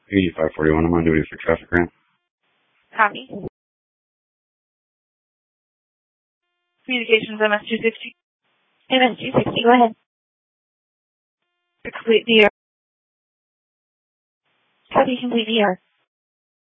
8541, I'm on duty for traffic ramp. Copy. Communications MS-260. MS-260, go ahead. Complete DR. Copy, complete DR.